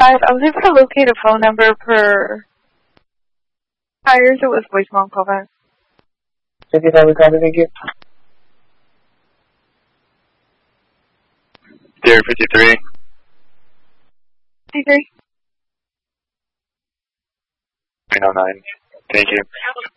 55. I was able to locate a phone number per tires. It was voicemail callback. 55, we copy, thank you. 053. 53. 909. Thank you.